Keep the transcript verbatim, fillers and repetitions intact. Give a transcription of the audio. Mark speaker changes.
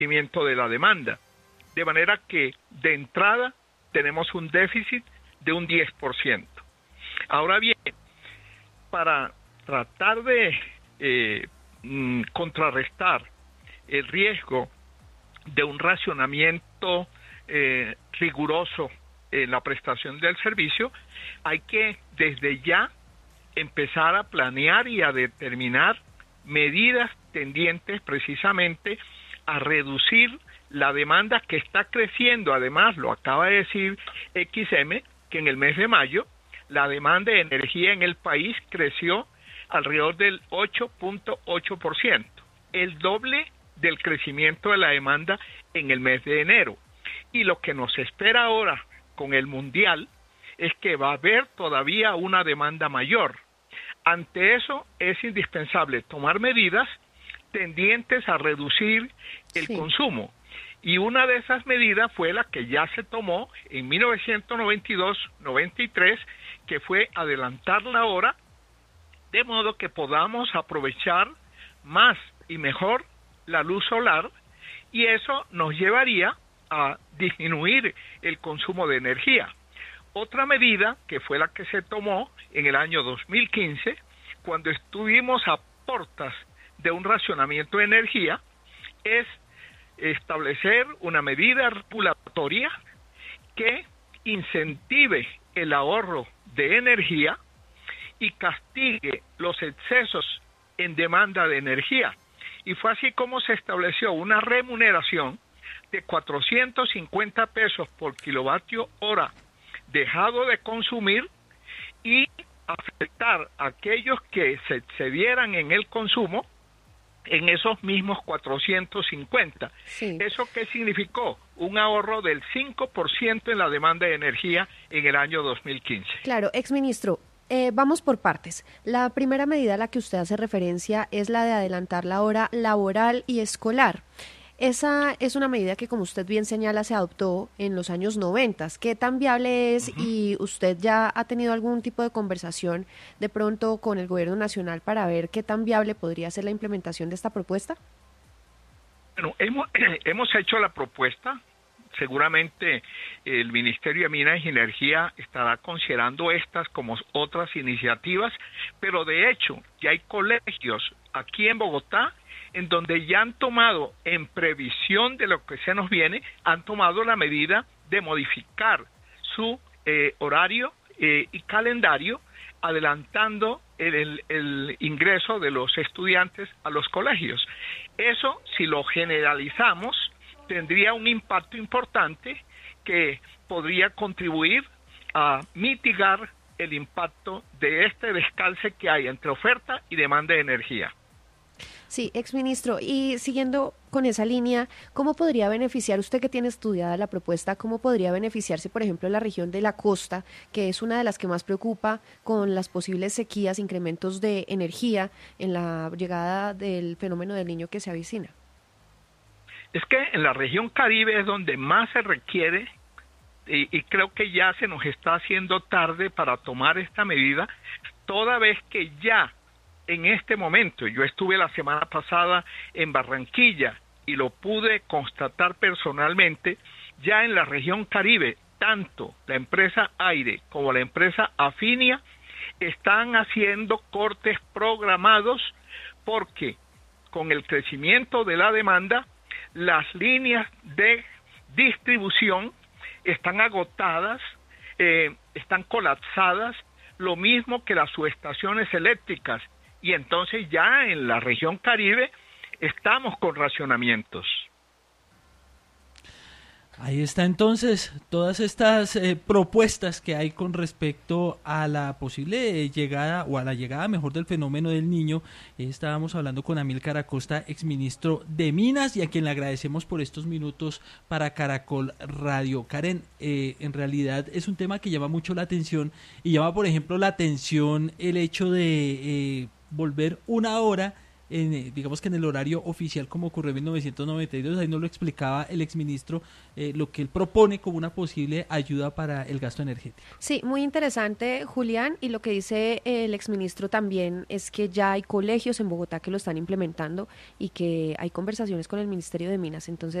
Speaker 1: crecimiento de la demanda. De manera que, de entrada, tenemos un déficit de un diez por ciento. Ahora bien, para tratar de eh, mm, contrarrestar el riesgo de un racionamiento eh, riguroso en la prestación del servicio, hay que desde ya empezar a planear y a determinar medidas tendientes precisamente a reducir la demanda que está creciendo. Además, lo acaba de decir X M, que en el mes de mayo la demanda de energía en el país creció alrededor del ocho punto ocho por ciento, el doble del crecimiento de la demanda en el mes de enero. Y lo que nos espera ahora con el Mundial es que va a haber todavía una demanda mayor. Ante eso es indispensable tomar medidas tendientes a reducir el sí. consumo. Y una de esas medidas fue la que ya se tomó en mil novecientos noventa y dos noventa y tres, que fue adelantar la hora, de modo que podamos aprovechar más y mejor la luz solar, y eso nos llevaría a disminuir el consumo de energía. Otra medida, que fue la que se tomó en el año dos mil quince, cuando estuvimos a portas de un racionamiento de energía, es establecer una medida regulatoria que incentive el ahorro de energía y castigue los excesos en demanda de energía. Y fue así como se estableció una remuneración de cuatrocientos cincuenta pesos por kilovatio hora dejado de consumir, y afectar a aquellos que se excedieran en el consumo en esos mismos cuatrocientos cincuenta. Sí. ¿Eso qué significó? Un ahorro del cinco por ciento en la demanda de energía en el año dos mil quince.
Speaker 2: Claro, exministro, eh, vamos por partes. La primera medida a la que usted hace referencia es la de adelantar la hora laboral y escolar. Esa es una medida que, como usted bien señala, se adoptó en los años noventa. ¿Qué tan viable es? Uh-huh. ¿Y usted ya ha tenido algún tipo de conversación de pronto con el gobierno nacional para ver qué tan viable podría ser la implementación de esta propuesta?
Speaker 1: Bueno, hemos, hemos hecho la propuesta. Seguramente el Ministerio de Minas y Energía estará considerando estas como otras iniciativas, pero de hecho ya hay colegios aquí en Bogotá en donde ya han tomado, en previsión de lo que se nos viene, han tomado la medida de modificar su eh, horario eh, y calendario, adelantando el, el, el ingreso de los estudiantes a los colegios. Eso, si lo generalizamos, tendría un impacto importante que podría contribuir a mitigar el impacto de este descalce que hay entre oferta y demanda de energía.
Speaker 2: Sí, exministro, y siguiendo con esa línea, ¿cómo podría beneficiar, usted que tiene estudiada la propuesta, cómo podría beneficiarse, por ejemplo, la región de la costa, que es una de las que más preocupa con las posibles sequías, incrementos de energía en la llegada del fenómeno del Niño que se avecina?
Speaker 1: Es que en la región Caribe es donde más se requiere, y, y creo que ya se nos está haciendo tarde para tomar esta medida, toda vez que ya en este momento, yo estuve la semana pasada en Barranquilla y lo pude constatar personalmente, ya en la región Caribe, tanto la empresa Aire como la empresa Afinia están haciendo cortes programados porque con el crecimiento de la demanda, las líneas de distribución están agotadas, eh, están colapsadas, lo mismo que las subestaciones eléctricas. Y entonces ya en la región Caribe estamos con racionamientos.
Speaker 3: Ahí está entonces todas estas eh, propuestas que hay con respecto a la posible llegada o a la llegada mejor del fenómeno del Niño. Eh, estábamos hablando con Amílcar Acosta, exministro de Minas, y a quien le agradecemos por estos minutos para Caracol Radio. Karen, eh, en realidad es un tema que llama mucho la atención y llama, por ejemplo, la atención el hecho de eh, volver una hora en, eh, digamos que en el horario oficial como ocurrió en mil novecientos noventa y dos, ahí nos lo explicaba el exministro, eh, lo que él propone como una posible ayuda para el gasto energético.
Speaker 2: Sí, muy interesante, Julián, y lo que dice el exministro también es que ya hay colegios en Bogotá que lo están implementando y que hay conversaciones con el Ministerio de Minas, entonces